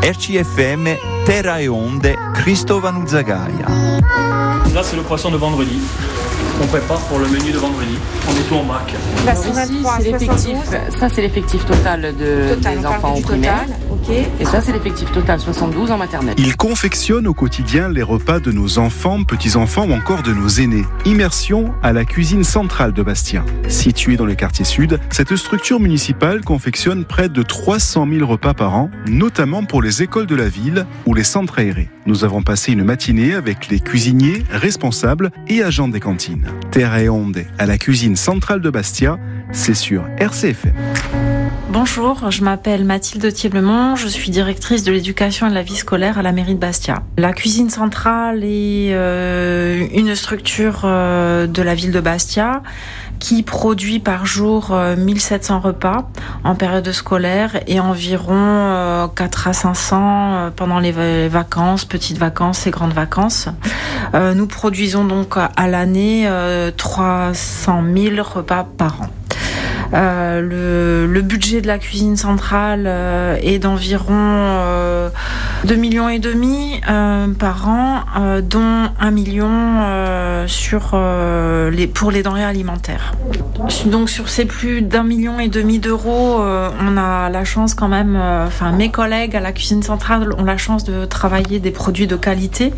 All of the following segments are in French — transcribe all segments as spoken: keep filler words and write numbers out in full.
R C F M, Terra e Onde, Cristovano Zagaia. Là, c'est le poisson de vendredi qu'on prépare pour le menu de vendredi. On met tout en vrac. Là, ici, c'est l'effectif. Ça, c'est l'effectif total de, total, des enfants au primaire. Okay. Et ça, c'est l'effectif total, soixante-douze en maternelle. Il confectionne au quotidien les repas de nos enfants, petits-enfants ou encore de nos aînés. Immersion à la cuisine centrale de Bastia. Située dans le quartier sud, cette structure municipale confectionne près de trois cent mille repas par an, notamment pour les écoles de la ville ou les centres aérés. Nous avons passé une matinée avec les cuisiniers, responsables et agents des cantines. Terra e Onde à la cuisine centrale de Bastia, c'est sur R C F M. Bonjour, je m'appelle Mathilde Thieblemont, je suis directrice de l'éducation et de la vie scolaire à la mairie de Bastia. La cuisine centrale est euh, une structure euh, de la ville de Bastia qui produit par jour euh, mille sept cents repas en période scolaire et environ euh, quatre à cinq cents euh, pendant les v- vacances, petites vacances et grandes vacances. Euh, nous produisons donc à l'année euh, trois cent mille repas par an. Euh, le, le budget de la cuisine centrale euh, est d'environ euh, deux millions et demi euh, par an, euh, dont un million euh, sur euh, les pour les denrées alimentaires. Donc sur ces plus d'un million et demi d'euros, euh, on a la chance quand même, euh, enfin mes collègues à la cuisine centrale ont la chance de travailler des produits de qualité,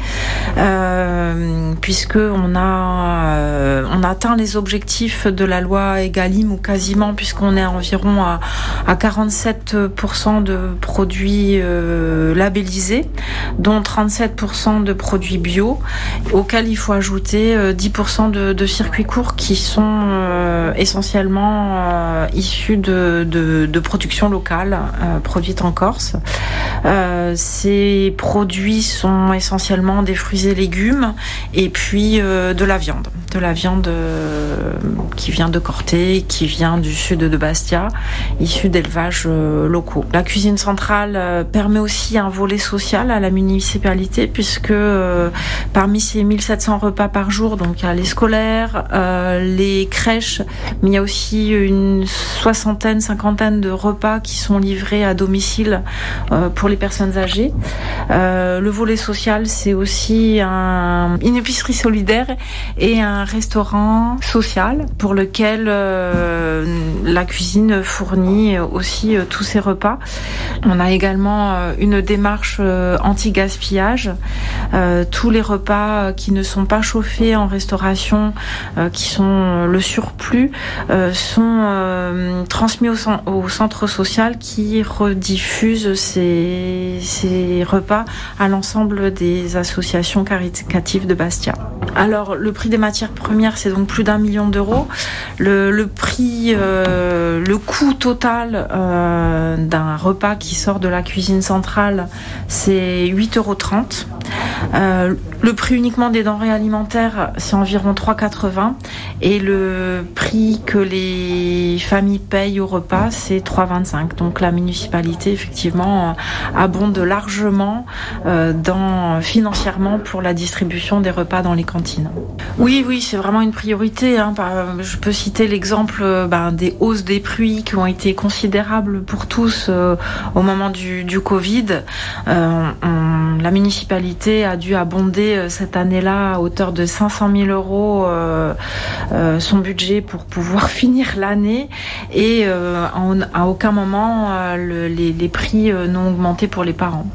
euh, puisque on a euh, on a atteint les objectifs de la loi Egalim ou quasiment, puisqu'on est environ à, à quarante-sept pour cent de produits euh, labellisés, dont trente-sept pour cent de produits bio, auxquels il faut ajouter euh, dix pour cent de, de circuits courts qui sont euh, essentiellement euh, issus de, de, de production locale, euh, produite en Corse. Euh, ces produits sont essentiellement des fruits et légumes et puis euh, de la viande. De la viande euh, qui vient de Corté, qui vient du sud de Bastia, issue d'élevages euh, locaux. La cuisine centrale euh, permet aussi un volet social à la municipalité, puisque euh, parmi ces mille sept cents repas par jour, donc il y a les scolaires, euh, les crèches, mais il y a aussi une soixantaine, cinquantaine de repas qui sont livrés à domicile euh, pour les personnes âgées. Euh, le volet social, c'est aussi un, une épicerie solidaire et un restaurant social pour lequel euh, la cuisine fournit aussi euh, tous ces repas. On a également euh, une démarche euh, anti-gaspillage. Euh, tous les repas qui ne sont pas chauffés en restauration, euh, qui sont le surplus, euh, sont euh, transmis au, au centre social qui rediffuse ces, ces repas à l'ensemble des associations caritatives de Bastia. Alors, le prix des matières premières, c'est donc plus d'un million d'euros. Le, le prix, euh, le coût total euh, d'un repas qui sort de la cuisine centrale, c'est huit euros trente. Euh, le prix uniquement des denrées alimentaires, c'est environ trois euros quatre-vingts. Et le prix que les familles payent au repas, c'est trois euros vingt-cinq. Donc la municipalité, effectivement, abonde largement euh, dans, financièrement pour la distribution des repas dans les cantines. Oui, oui, c'est vraiment une priorité. Hein. Je peux citer l'exemple ben, des hausses des prix qui ont été considérables pour tous euh, au moment du, du Covid. Euh, on, la municipalité a dû abonder euh, cette année-là à hauteur de cinq cent mille euros euh, euh, son budget pour pouvoir finir l'année et euh, en, à aucun moment euh, le, les, les prix euh, n'ont augmenté pour les parents.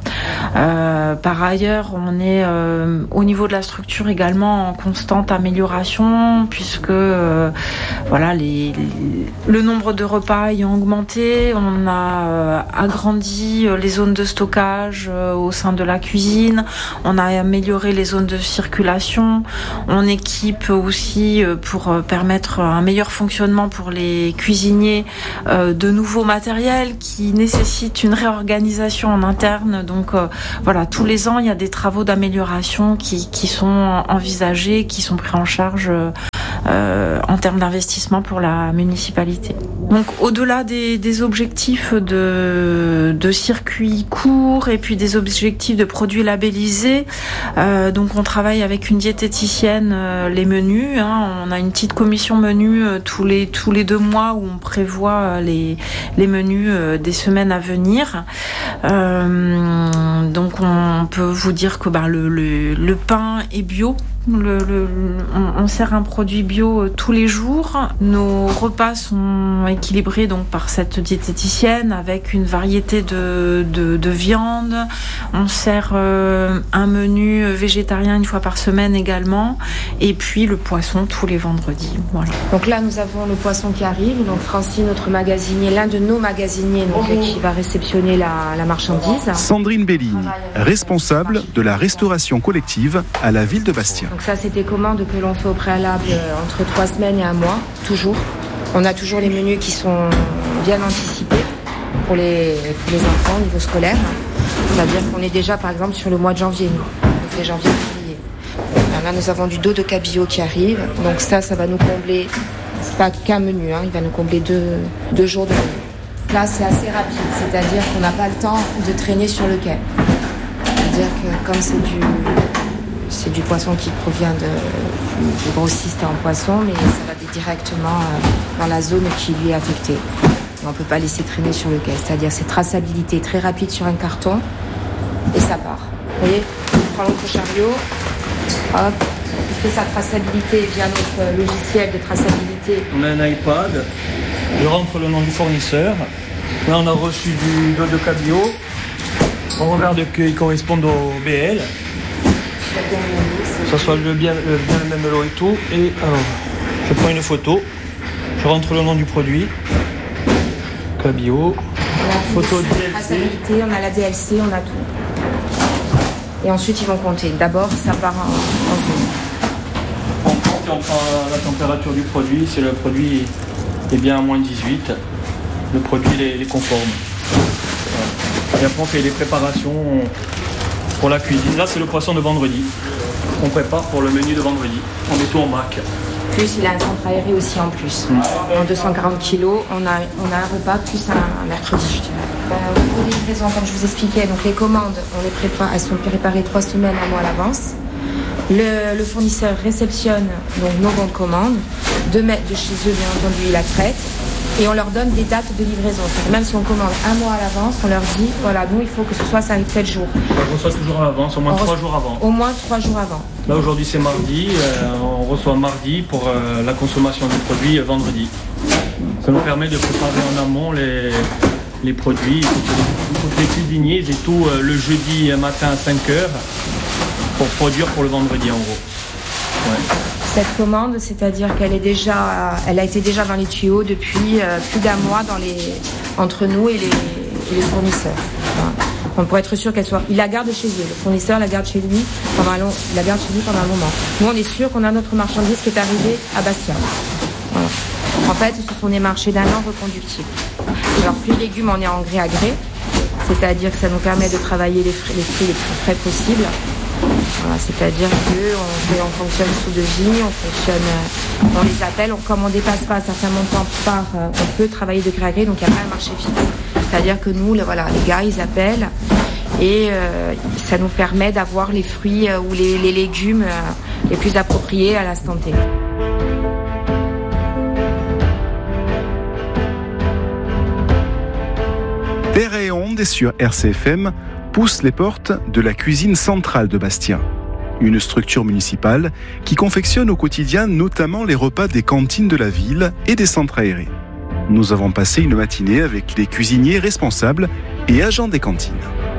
Euh, par ailleurs, on est euh, au niveau de la structure également en constante amélioration puisque euh, voilà les, les, le nombre de repas ayant augmenté, on a euh, agrandi les zones de stockage euh, au sein de la cuisine, on a amélioré les zones de circulation, on équipe aussi euh, pour euh, permettre un meilleur fonctionnement pour les cuisiniers euh, de nouveaux matériels qui nécessitent une réorganisation en interne. Donc euh, voilà, tous les ans il y a des travaux d'amélioration qui, qui sont envisagés, qui sont pris en charge euh, en termes d'investissement pour la municipalité. Donc au-delà des, des objectifs de, de circuits courts et puis des objectifs de produits labellisés, euh, donc on travaille avec une diététicienne euh, les menus. Hein, on a une petite commission menu euh, tous les tous les deux mois où on prévoit euh, les les menus euh, des semaines à venir. Euh, donc on peut vous dire que bah, le, le, le pain est bio. Le, le, on, on sert un produit bio tous les jours. Nos repas sont équilibrés donc par cette diététicienne avec une variété de, de, de viande. On sert euh, un menu végétarien une fois par semaine également, et puis le poisson tous les vendredis. Voilà. Donc là nous avons le poisson qui arrive. Donc Francine, notre magasinier, l'un de nos magasiniers donc, qui va réceptionner la, la marchandise. Sandrine Bellini, responsable de la restauration collective à la ville de Bastia. Donc ça, c'est des commandes que l'on fait au préalable entre trois semaines et un mois, toujours. On a toujours les menus qui sont bien anticipés pour les, pour les enfants au niveau scolaire. C'est-à-dire qu'on est déjà, par exemple, sur le mois de janvier, nous. On fait janvier-février. Là, nous avons du dos de cabillaud qui arrive. Donc ça, ça va nous combler, c'est pas qu'un menu, hein, il va nous combler deux, deux jours de menu. Là, c'est assez rapide, c'est-à-dire qu'on n'a pas le temps de traîner sur le quai. C'est-à-dire que comme c'est du... C'est du poisson qui provient de, de grossiste en poisson, mais ça va directement dans la zone qui lui est affectée. On ne peut pas laisser traîner sur le quai. C'est-à-dire c'est traçabilité très rapide sur un carton et ça part. Vous voyez, on prend notre chariot, hop, il fait sa traçabilité via notre logiciel de traçabilité. On a un iPad, je rentre le nom du fournisseur. Là on a reçu du dos de cabillaud. On regarde qu'il corresponde au B L. Que ça soit le bien, le bien le même lot et tout. Et alors, je prends une photo, je rentre le nom du produit, cabillaud, photo de D L C. On a la D L C, on a tout. Et ensuite ils vont compter. D'abord ça part en, en zone. On compte et on prend la température du produit. Si le produit est bien à moins dix-huit, le produit est, est conforme. Voilà. Et après on fait les préparations pour la cuisine. Là c'est le poisson de vendredi. On prépare pour le menu de vendredi. On met tout en bac. Plus il a un centre aéré aussi en plus. Mmh. En deux cent quarante kilos, on a, on a un repas plus un, un mercredi, je dirais. Euh, au niveau des livraisons, comme je vous expliquais, donc les commandes, on les prépare, elles sont préparées trois semaines, un mois à l'avance. Le, le fournisseur réceptionne donc nos bons de commande, de mettre de chez eux, bien entendu, ils la traitent. Et on leur donne des dates de livraison. Même si on commande un mois à l'avance, on leur dit, voilà, nous, il faut que ce soit ça tel jour. On reçoit toujours à l'avance, au moins trois jours avant. Au moins trois jours avant. Là, aujourd'hui, c'est mardi. Euh, on reçoit mardi pour euh, la consommation du produit euh, vendredi. Ça nous permet de préparer en amont les, les produits. Toutes les cuisiniers et tout euh, le jeudi matin à cinq heures pour produire pour le vendredi, en gros. Ouais. Cette commande, c'est-à-dire qu'elle est déjà, elle a été déjà dans les tuyaux depuis euh, plus d'un mois dans les, entre nous et les, et les fournisseurs. Voilà. On pourrait être sûr qu'elle soit. Il la garde chez eux. Le fournisseur la garde chez lui pendant un long, il la garde chez lui pendant un moment. Nous, on est sûr qu'on a notre marchandise qui est arrivée à Bastia. Voilà. En fait, ce sont des marchés d'un an reconductibles. Alors, fruits et légumes, on est en gré à gré, c'est-à-dire que ça nous permet de travailler les fruits les, fruits les plus frais possibles. Voilà, c'est-à-dire qu'on on fonctionne sous devis, on fonctionne, on les appelle, on, comme on ne dépasse pas un certain montant par, on peut travailler de gré à gré, donc il n'y a pas un marché fixe. C'est-à-dire que nous, les, voilà, les gars, ils appellent et euh, ça nous permet d'avoir les fruits euh, ou les, les légumes euh, les plus appropriés à l'instant T. Terre et Onde sur R C F M pousse les portes de la cuisine centrale de Bastia. Une structure municipale qui confectionne au quotidien notamment les repas des cantines de la ville et des centres aérés. Nous avons passé une matinée avec les cuisiniers responsables et agents des cantines.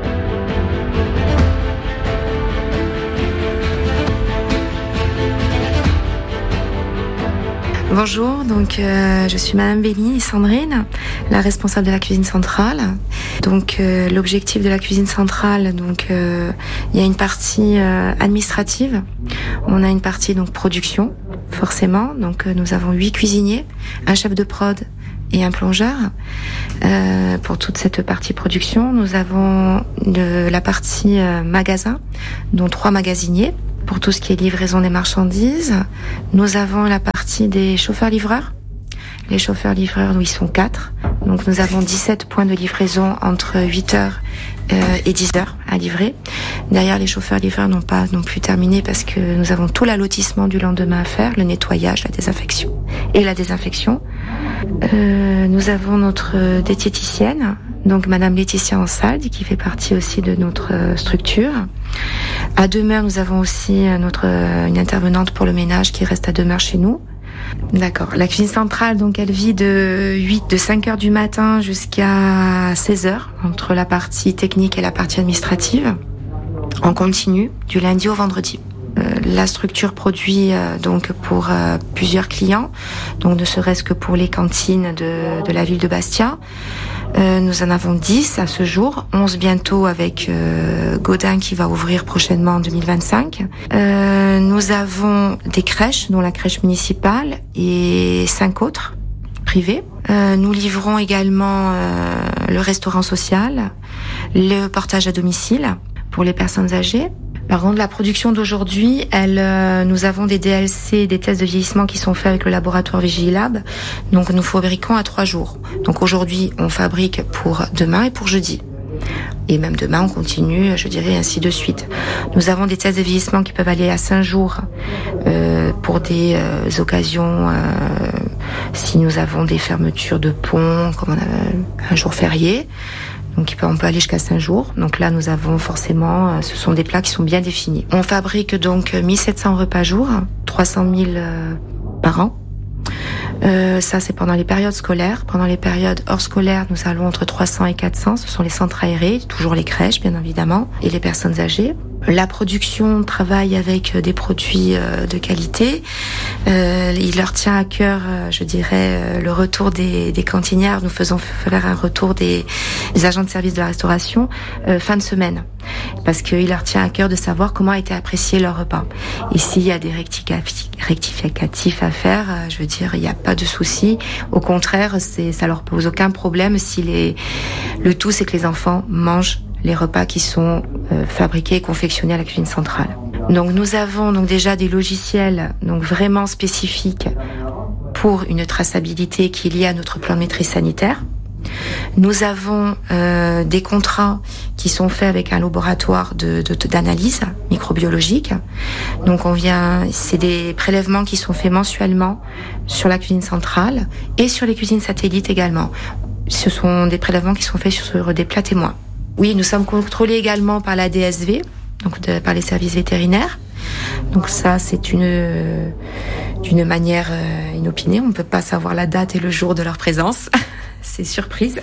Bonjour, donc euh, je suis Madame Bellini, Sandrine, la responsable de la cuisine centrale. Donc euh, l'objectif de la cuisine centrale, donc euh, il y a une partie euh, administrative, on a une partie donc production, forcément. Donc euh, nous avons huit cuisiniers, un chef de prod et un plongeur euh, pour toute cette partie production. Nous avons de, la partie euh, magasin, dont trois magasiniers. Pour tout ce qui est livraison des marchandises, nous avons la partie des chauffeurs-livreurs. Les chauffeurs-livreurs, nous, ils sont quatre. Donc, nous avons dix-sept points de livraison entre huit heures euh, et dix heures à livrer. D'ailleurs, les chauffeurs-livreurs n'ont pas non plus terminé parce que nous avons tout l'allotissement du lendemain à faire, le nettoyage, la désinfection et la désinfection. Euh, nous avons notre diététicienne, donc Madame Laetitia Ansaldi, qui fait partie aussi de notre structure. À Demeure, nous avons aussi notre, une intervenante pour le ménage qui reste à Demeure chez nous. D'accord. La cuisine centrale, donc, elle vit de huit, de cinq heures du matin jusqu'à seize heures, entre la partie technique et la partie administrative, en continu, du lundi au vendredi. Euh, la structure produit euh, donc pour euh, plusieurs clients, donc ne serait-ce que pour les cantines de, de la ville de Bastia. Euh, nous en avons dix à ce jour, onze bientôt avec euh, Gaudin qui va ouvrir prochainement en deux mille vingt-cinq. Euh, nous avons des crèches, dont la crèche municipale et cinq autres privées. Euh, nous livrons également euh, le restaurant social, le portage à domicile pour les personnes âgées. Par contre, la production d'aujourd'hui, elle, euh, nous avons des D L C, des tests de vieillissement qui sont faits avec le laboratoire Vigilab. Donc, nous fabriquons à trois jours. Donc, aujourd'hui, on fabrique pour demain et pour jeudi. Et même demain, on continue, je dirais, ainsi de suite. Nous avons des tests de vieillissement qui peuvent aller à cinq jours euh, pour des euh, occasions, euh, si nous avons des fermetures de ponts, comme on a un jour férié. Donc on peut aller jusqu'à cinq jours. Donc là, nous avons forcément, ce sont des plats qui sont bien définis. On fabrique donc mille sept cents repas jour, trois cent mille euh, par an. Euh, ça, c'est pendant les périodes scolaires. Pendant les périodes hors scolaires, nous allons entre trois cents et quatre cents. Ce sont les centres aérés, toujours les crèches, bien évidemment, et les personnes âgées. La production travaille avec des produits de qualité. Euh, il leur tient à cœur, je dirais, le retour des, des cantinières. Nous faisons faire un retour des, des agents de service de la restauration euh, fin de semaine, parce qu'il leur tient à cœur de savoir comment a été apprécié leur repas. Et s'il y a des rectificatifs à faire, je veux dire, il n'y a pas de souci. Au contraire, c'est, ça leur pose aucun problème. Si les, le tout, c'est que les enfants mangent les repas qui sont euh, fabriqués et confectionnés à la cuisine centrale. Donc nous avons donc déjà des logiciels donc vraiment spécifiques pour une traçabilité qui est liée à notre plan de maîtrise sanitaire. Nous avons euh, des contrats qui sont faits avec un laboratoire de, de, d'analyse microbiologique. Donc on vient, c'est des prélèvements qui sont faits mensuellement sur la cuisine centrale et sur les cuisines satellites également. Ce sont des prélèvements qui sont faits sur des plats témoins. Oui, nous sommes contrôlés également par la D S V, donc de, par les services vétérinaires. Donc ça, c'est une d'une manière euh, inopinée. On ne peut pas savoir la date et le jour de leur présence. C'est surprise.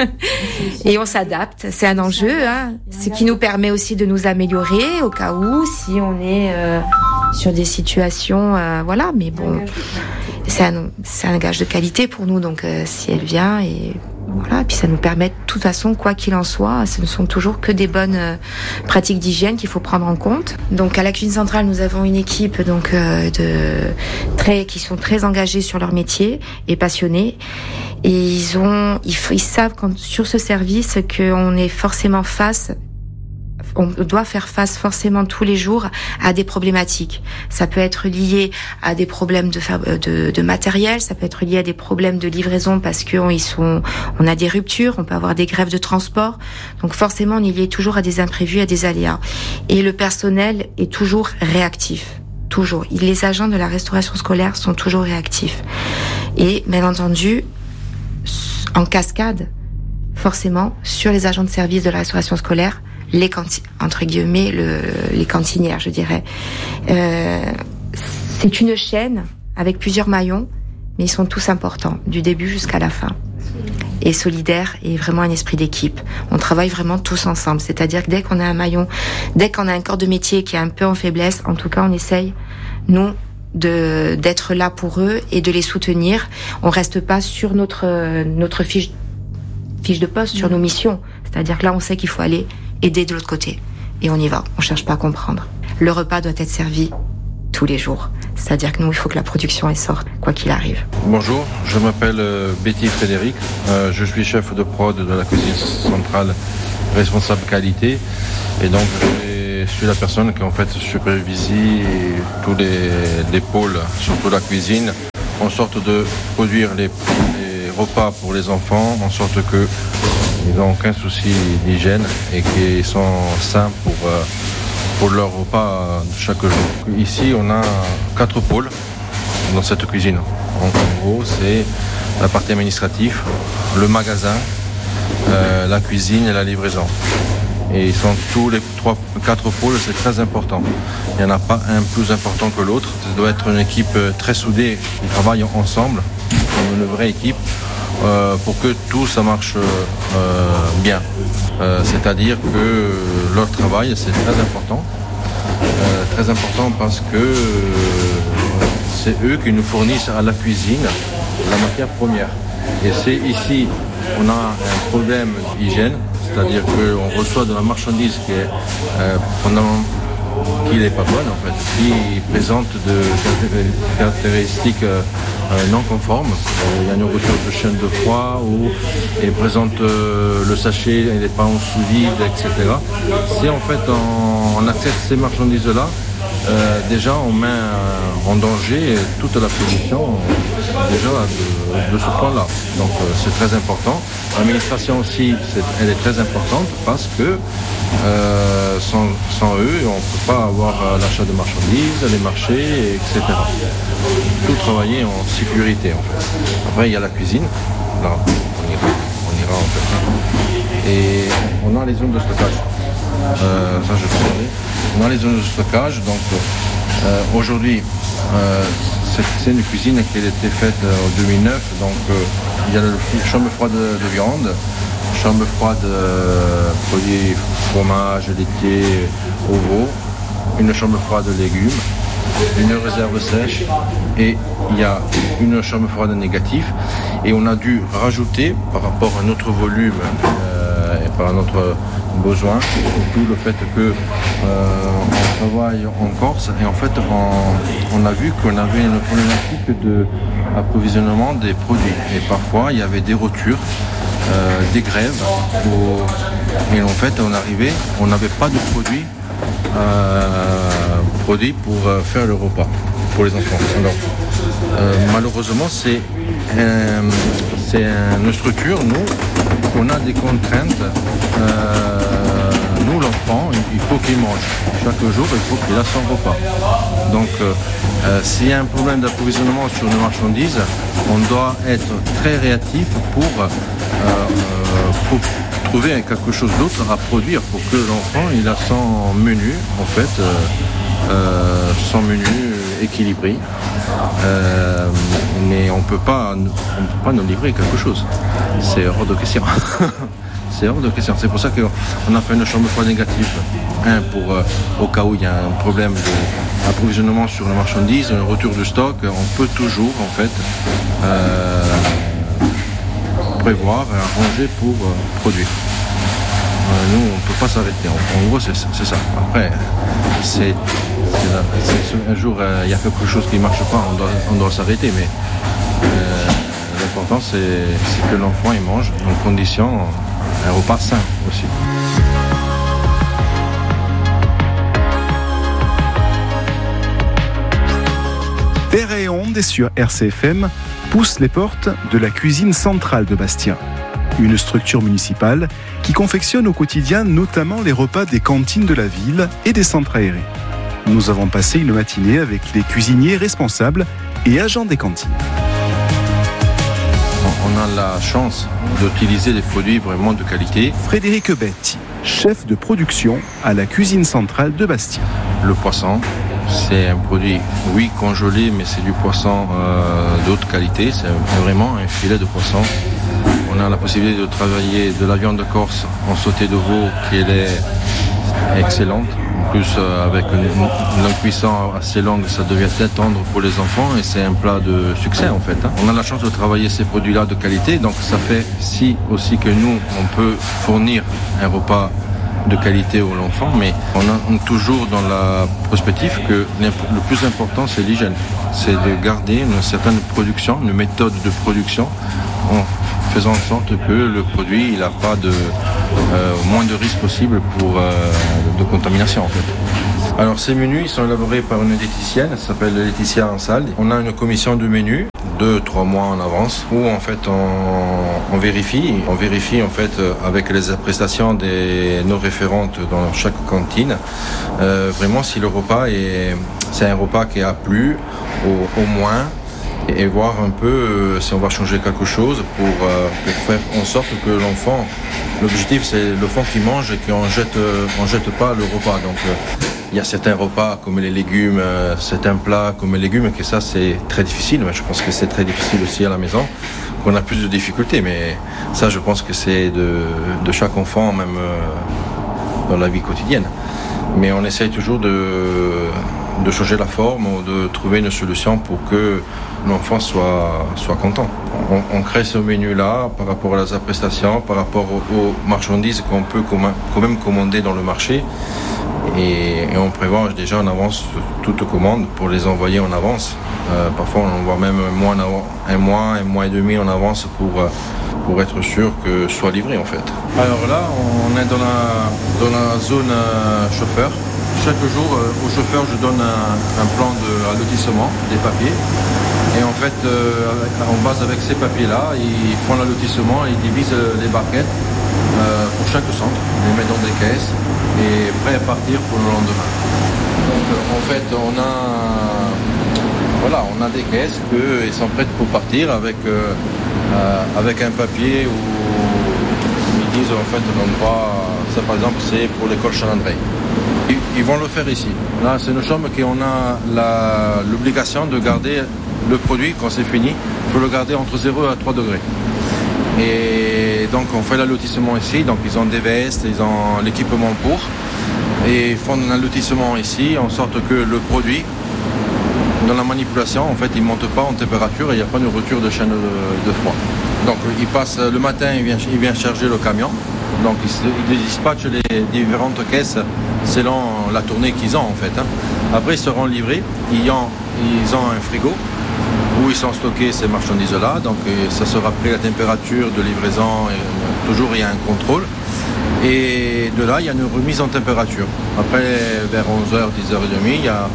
Et on s'adapte. C'est un enjeu, hein. Ce qui nous permet aussi de nous améliorer au cas où, si on est euh, sur des situations, euh, voilà. Mais bon, c'est un, c'est un gage de qualité pour nous. Donc euh, si elle vient et voilà, puis ça nous permet de toute façon, quoi qu'il en soit, ce ne sont toujours que des bonnes euh, pratiques d'hygiène qu'il faut prendre en compte. Donc à la cuisine centrale, nous avons une équipe donc euh, de très qui sont très engagés sur leur métier et passionnés. Et ils ont, ils, ils savent quand, sur ce service qu'on est forcément face. On doit faire face forcément tous les jours à des problématiques. Ça peut être lié à des problèmes de, de, de matériel, ça peut être lié à des problèmes de livraison parce qu'on ils sont, on a des ruptures, on peut avoir des grèves de transport. Donc forcément, on est lié toujours à des imprévus, à des aléas. Et le personnel est toujours réactif. Toujours. Les agents de la restauration scolaire sont toujours réactifs. Et bien entendu, en cascade, forcément, sur les agents de service de la restauration scolaire, les canti- entre guillemets le, les cantinières, je dirais. Euh, c'est une chaîne avec plusieurs maillons, mais ils sont tous importants, du début jusqu'à la fin. Et solidaire et vraiment un esprit d'équipe. On travaille vraiment tous ensemble. C'est-à-dire que dès qu'on a un maillon, dès qu'on a un corps de métier qui est un peu en faiblesse, en tout cas, on essaye, nous, de d'être là pour eux et de les soutenir. On reste pas sur notre notre fiche fiche de poste, sur nos missions. C'est-à-dire que là, on sait qu'il faut aller aider de l'autre côté. Et on y va. On cherche pas à comprendre. Le repas doit être servi tous les jours. C'est-à-dire que nous, il faut que la production elle sorte, quoi qu'il arrive. Bonjour, je m'appelle euh, Betty Frédéric. Euh, je suis chef de prod de la cuisine centrale, responsable qualité. Et donc, je suis la personne qui en fait supervise tous les, les pôles, surtout la cuisine, en sorte de produire les, les repas pour les enfants, en sorte que ils n'ont aucun souci d'hygiène et qu'ils sont sains pour, euh, pour leur repas chaque jour. Ici, on a quatre pôles dans cette cuisine. Donc, en gros, c'est la partie administrative, le magasin, euh, la cuisine et la livraison. Et ils sont tous les trois, quatre pôles, c'est très important. Il n'y en a pas un plus important que l'autre. Ça doit être une équipe très soudée, qui travaille ensemble, une vraie équipe, euh, pour que tout ça marche euh, bien. Euh, c'est-à-dire que leur travail, c'est très important. Euh, très important parce que euh, c'est eux qui nous fournissent à la cuisine la matière première. Et c'est ici, on a un problème d'hygiène. C'est-à-dire qu'on reçoit de la marchandise qui est euh, pendant qui n'est pas bonne en fait, qui présente de caractéristiques euh, non conformes. Il y a une rupture de chaîne de froid ou il présente euh, le sachet, il n'est pas en sous-vide, et cetera. Si en fait on, on accepte ces marchandises-là, euh, déjà on met en danger toute la production déjà de, de ce point-là. Donc euh, c'est très important. L'administration aussi, c'est, elle est très importante parce que euh, sans, sans eux, on ne peut pas avoir euh, l'achat de marchandises, les marchés, et cetera. Tout travailler en sécurité en fait. Après il y a la cuisine, là on ira, on ira en fait. Et on a les zones de stockage. Euh, ça je peux parler. On a les zones de stockage, donc euh, aujourd'hui euh, c'est, c'est une cuisine qui a été faite en deux mille neuf, donc euh, il y a la chambre froide de, de viande, chambre froide de produits fromage, laitier, ovaux, une chambre froide de légumes, une réserve sèche et il y a une chambre froide négative et on a dû rajouter par rapport à notre volume euh, et par notre besoin, surtout le fait que euh, on travaille en Corse et en fait on, on a vu qu'on avait une problématique de approvisionnement des produits et parfois il y avait des ruptures, euh, des grèves où, et en fait on arrivait, on n'avait pas de produits euh, produits pour euh, faire le repas pour les enfants. Alors, euh, malheureusement c'est, euh, c'est une structure, nous, on a des contraintes. Euh, nous, l'enfant, il faut qu'il mange. Chaque jour, il faut qu'il a son repas. Donc, euh, euh, s'il y a un problème d'approvisionnement sur une marchandise, on doit être très réactif pour, euh, euh, pour trouver quelque chose d'autre à produire pour que l'enfant, il a son menu, en fait, euh, euh, son menu équilibré. Euh, mais on ne peut pas nous livrer quelque chose. C'est hors de question. C'est hors de question. C'est pour ça qu'on a fait une chambre froide négative. Un, pour, euh, au cas où il y a un problème d'approvisionnement sur la marchandise, un retour de stock, on peut toujours en fait euh, prévoir, arranger pour euh, produire. Euh, nous, on ne peut pas s'arrêter. En, en gros, c'est, c'est ça. Après, c'est, c'est, là, c'est un jour, il euh, y a quelque chose qui ne marche pas, on doit, on doit s'arrêter. Mais euh, l'important, c'est, c'est que l'enfant il mange en condition, un repas sain aussi. Terre et Onde et sur R C F M pousse les portes de la cuisine centrale de Bastia. Une structure municipale qui confectionne au quotidien notamment les repas des cantines de la ville et des centres aérés. Nous avons passé une matinée avec les cuisiniers responsables et agents des cantines. On a la chance d'utiliser des produits vraiment de qualité. Frédéric Betti, chef de production à la cuisine centrale de Bastia. Le poisson, c'est un produit, oui, congelé, mais c'est du poisson euh, d'autre qualité. C'est vraiment un filet de poisson. On a la possibilité de travailler de la viande de Corse en sauté de veau qui est excellente. En plus, euh, avec une, une cuisson assez longue, ça devient très tendre pour les enfants et c'est un plat de succès en fait. Hein. On a la chance de travailler ces produits-là de qualité, donc ça fait si aussi que nous, on peut fournir un repas de qualité aux enfants, mais on a toujours dans la perspective que le plus important, c'est l'hygiène. C'est de garder une certaine production, une méthode de production en faisant en sorte que le produit il n'a pas de euh, moins de risques possible pour euh, de contamination en fait. Alors ces menus ils sont élaborés par une diététicienne, elle s'appelle Laetitia Ansal. On a une commission de menus deux trois mois en avance où en fait on, on vérifie, on vérifie en fait avec les prestations des nos référentes dans chaque cantine euh, vraiment si le repas est c'est un repas qui a plu au, au moins et voir un peu euh, si on va changer quelque chose pour, euh, pour faire en sorte que l'enfant, l'objectif c'est l'enfant qui mange et qu'on jette, euh, on jette pas le repas. Donc euh, il y a certains repas comme les légumes, euh, certains plats comme les légumes, que ça c'est très difficile, mais je pense que c'est très difficile aussi à la maison, qu'on a plus de difficultés, mais ça je pense que c'est de, de chaque enfant, même euh, dans la vie quotidienne. Mais on essaye toujours de, de changer la forme ou de trouver une solution pour que l'enfant soit, soit content. On, on crée ce menu-là par rapport à la prestation, par rapport aux, aux marchandises qu'on peut quand même commander dans le marché. Et, et on prévoit déjà en avance toutes commandes pour les envoyer en avance. Euh, parfois on envoie même un mois, un mois, un mois et demi en avance pour, pour être sûr que ce soit livré en fait. Alors là, on est dans la, dans la zone euh, chauffeur. Chaque jour, euh, au chauffeur, je donne un, un plan de lotissement des papiers. Et en fait, euh, en base avec ces papiers-là, ils font le lotissement, ils divisent les barquettes euh, pour chaque centre, ils les mettent dans des caisses et prêts à partir pour le lendemain. Donc euh, en fait, on a, voilà, on a des caisses qui sont prêtes pour partir avec, euh, euh, avec un papier où ils disent en fait l'endroit, ça par exemple c'est pour l'école Charles-André. Ils, ils vont le faire ici. Là, c'est une chambre qu'on a la, l'obligation de garder le produit quand c'est fini. Il faut le garder entre zéro et trois degrés. Et donc on fait l'allotissement ici, donc ils ont des vestes, ils ont l'équipement pour, et ils font un allotissement ici en sorte que le produit, dans la manipulation, en fait il ne monte pas en température et il n'y a pas de rupture de chaîne de, de froid. Donc il passe le matin, il vient, il vient charger le camion, donc ils, ils dispatchent les différentes caisses selon la tournée qu'ils ont en fait. Hein. Après ils seront livrés, ils ont, ils ont un frigo où ils sont stockés ces marchandises-là, donc ça sera pris la température de livraison, et toujours il y a un contrôle. Et de là, il y a une remise en température. Après, vers onze heures, dix heures trente, il y a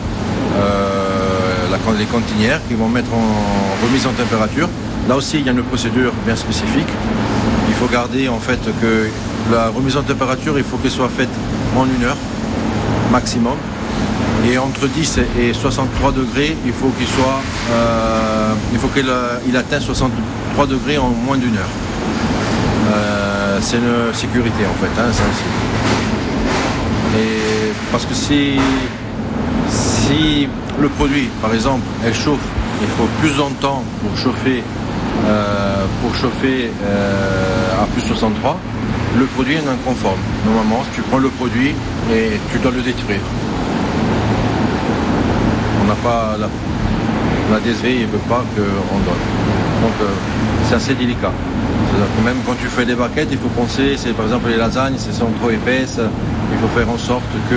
euh, la, les cantinières qui vont mettre en remise en température. Là aussi, il y a une procédure bien spécifique. Il faut garder en fait que la remise en température, il faut qu'elle soit faite en une heure maximum. Et entre dix et soixante-trois degrés, il faut qu'il soit, euh, il faut qu'il il atteigne soixante-trois degrés en moins d'une heure. Euh, c'est une sécurité en fait, hein, ça aussi. Et parce que si, si le produit, par exemple, elle chauffe, il faut plus de temps pour chauffer, euh, pour chauffer euh, à plus soixante-trois, le produit est inconforme. Normalement, tu prends le produit et tu dois le détruire. On n'a pas la, la D S V, il ne veut pas qu'on donne. Donc euh, c'est assez délicat. C'est-à-dire que même quand tu fais des barquettes, il faut penser, c'est par exemple les lasagnes, si elles sont trop épaisses, il faut faire en sorte que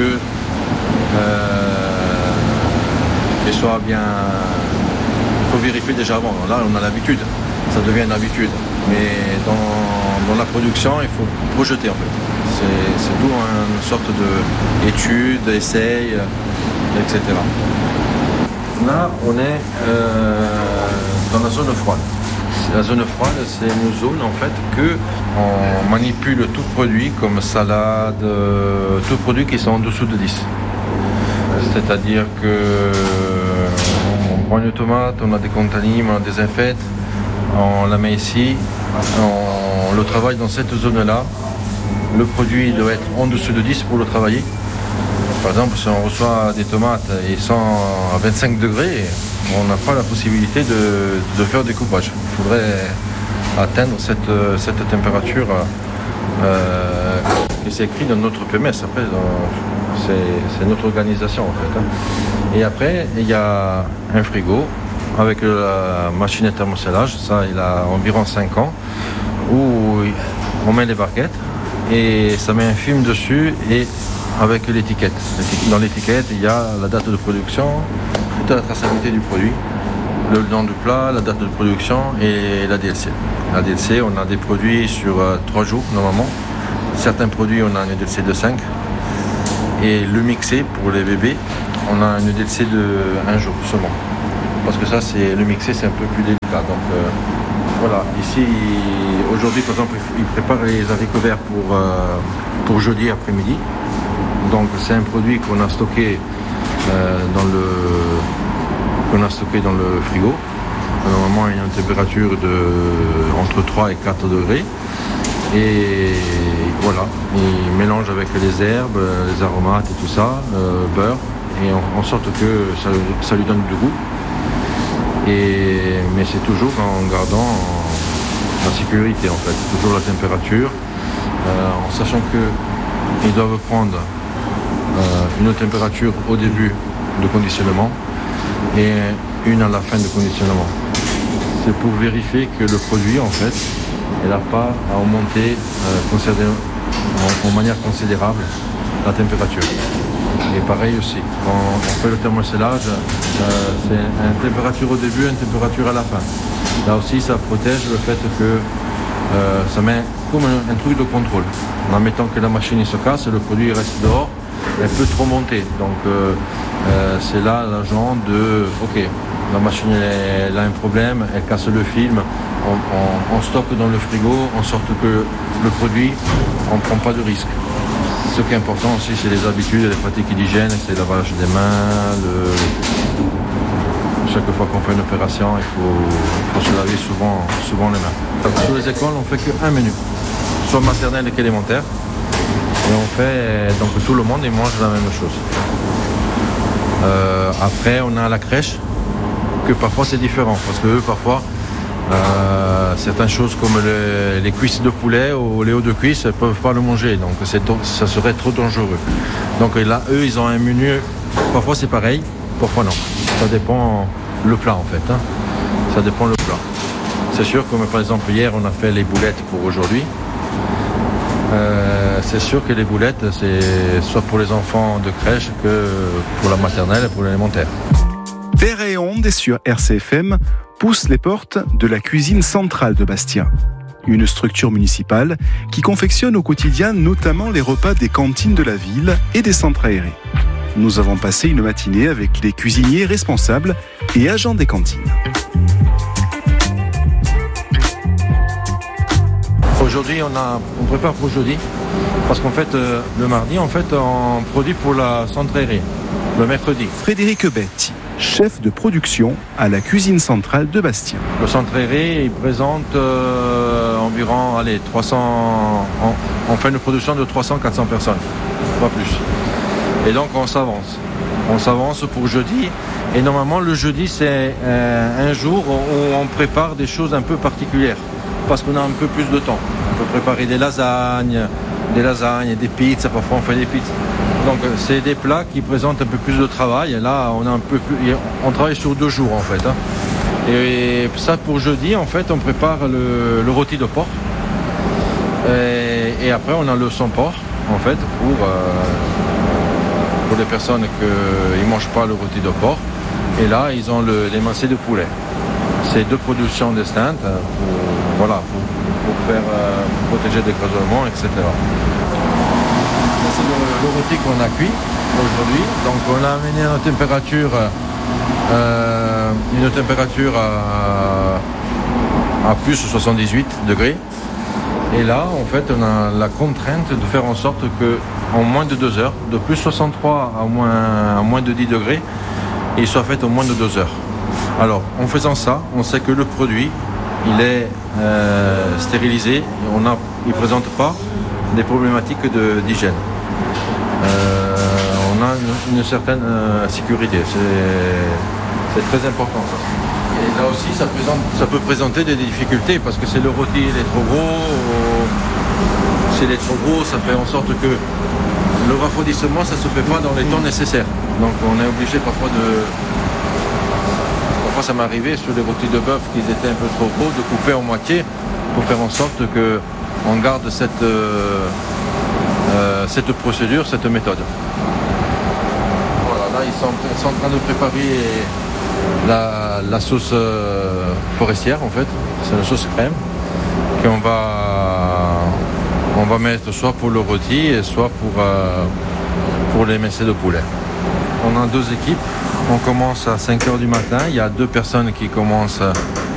euh, qu'elles soient bien. Il faut vérifier déjà avant. Là, on a l'habitude, ça devient une habitude. Mais dans, dans la production, il faut projeter en fait. C'est, c'est tout une sorte d'étude, d'essai, et cetera. Là, on est euh, dans la zone froide. La zone froide, c'est une zone en fait que on manipule tout produit comme salade, euh, tout produit qui sont en dessous de dix. C'est-à-dire que on prend une tomate, on a des contamines, on a des infectes, on la met ici, on le travaille dans cette zone-là. Le produit doit être en dessous de dix pour le travailler. Par exemple, si on reçoit des tomates et sont à vingt-cinq degrés, on n'a pas la possibilité de, de faire des coupages. Il faudrait atteindre cette, cette température euh, qui c'est écrit dans notre P M S. Après, dans, c'est, c'est notre organisation en fait. Hein. Et après, il y a un frigo avec la machine à thermocellage. Ça, il a environ cinq ans, où on met les barquettes et ça met un film dessus et avec l'étiquette. Dans l'étiquette, il y a la date de production, toute la traçabilité du produit, le nom du plat, la date de production et la D L C. La D L C, on a des produits sur trois jours normalement. Certains produits, on a une D L C de cinq. Et le mixé, pour les bébés, on a une D L C de un jour seulement. Parce que ça, c'est le mixé, c'est un peu plus délicat. Donc euh, voilà, ici, aujourd'hui, par exemple, ils préparent les haricots verts pour, euh, pour jeudi après-midi. Donc c'est un produit qu'on a stocké euh, dans le qu'on a stocké dans le frigo normalement il y a une température de entre trois et quatre degrés. Et voilà, il mélange avec les herbes, les aromates et tout ça, euh, beurre, et en, en sorte que ça, ça lui donne du goût. Et, mais c'est toujours en gardant la sécurité en fait, toujours la température, euh, en sachant qu'ils doivent prendre euh, une température au début de conditionnement et une à la fin de conditionnement. C'est pour vérifier que le produit en fait, elle n'a pas à augmenter euh, en, en manière considérable la température. Et pareil aussi, quand on fait le thermocellage, euh, c'est une température au début, une température à la fin. Là aussi, ça protège le fait que euh, ça met comme un, un truc de contrôle. En mettant que la machine il se casse, le produit reste dehors, elle peut trop monter. Donc euh, euh, c'est là l'agent de, ok, la machine elle, elle a un problème, elle casse le film, on, on, on stocke dans le frigo, en sorte que le produit, on ne prend pas de risque. Ce qui est important aussi, c'est les habitudes et les pratiques d'hygiène, c'est le lavage des mains. Le... Chaque fois qu'on fait une opération, il faut, il faut se laver souvent, souvent les mains. Sur les écoles, on ne fait qu'un menu, soit maternelle qu'élémentaire. Et on fait, donc tout le monde il mange la même chose. Euh, après, on a la crèche, que parfois c'est différent, parce que eux, parfois, Euh, certaines choses comme le, les cuisses de poulet ou les os de cuisse ne peuvent pas le manger, donc c'est, ça serait trop dangereux. Donc là, eux, ils ont un menu, parfois c'est pareil, parfois non. Ça dépend le plat en fait, hein. Ça dépend le plat. C'est sûr, comme par exemple hier, on a fait les boulettes pour aujourd'hui. Euh, c'est sûr que les boulettes, c'est soit pour les enfants de crèche que pour la maternelle et pour l'élémentaire. Terre et Onde est sur R C F M pousse les portes de la cuisine centrale de Bastia. Une structure municipale qui confectionne au quotidien notamment les repas des cantines de la ville et des centres aérés. Nous avons passé une matinée avec les cuisiniers responsables et agents des cantines. Aujourd'hui, on, a, on prépare pour jeudi, parce qu'en fait, euh, le mardi, en fait, on produit pour la centre aérée, le mercredi. Frédéric Betti, chef de production à la cuisine centrale de Bastia. Le centre aéré, il présente euh, environ, allez, trois cents, on, on fait une production de trois cents à quatre cents personnes, pas plus. Et donc, on s'avance. On s'avance pour jeudi. Et normalement, le jeudi, c'est euh, un jour où on prépare des choses un peu particulières, parce qu'on a un peu plus de temps. On peut préparer des lasagnes, des lasagnes, des pizzas, parfois on fait des pizzas. Donc c'est des plats qui présentent un peu plus de travail. Et là, on a un peu plus, on travaille sur deux jours en fait. Hein. Et ça pour jeudi, en fait, on prépare le, le rôti de porc. Et, et après, on a le sans porc, en fait, pour euh, pour les personnes qui ne mangent pas le rôti de porc. Et là, ils ont le, les massés de poulet. C'est deux productions distinctes pour, voilà, pour, pour faire euh, pour protéger des gazouillements, et cetera. Ça, c'est le, le rôti qu'on a cuit aujourd'hui. Donc, on l'a amené à une température, euh, une température à, à plus de soixante-dix-huit degrés. Et là, en fait, on a la contrainte de faire en sorte qu'en moins de deux heures, de plus soixante-trois à moins, à moins de dix degrés, il soit fait en moins de deux heures. Alors, en faisant ça, on sait que le produit, il est euh, stérilisé, on a, il ne présente pas des problématiques de, d'hygiène. Euh, on a une, une certaine euh, sécurité, c'est, c'est très important ça. Et là aussi, ça, présente, ça peut présenter des difficultés, parce que si le rôti il est trop gros, s'il est trop gros, ça fait en sorte que le refroidissement, ça ne se fait pas dans les temps nécessaires. Donc on est obligé parfois de... Parfois ça m'est arrivé sur les rôtis de bœuf qui étaient un peu trop gros, de couper en moitié pour faire en sorte qu'on garde cette, euh, euh, cette procédure, cette méthode. Voilà, là ils sont, ils sont en train de préparer la, la sauce euh, forestière en fait. C'est la sauce crème qu'on va, on va mettre soit pour le rôti, soit pour, euh, pour les messets de poulet. On a deux équipes. On commence à cinq heures du matin. Il y a deux personnes qui commencent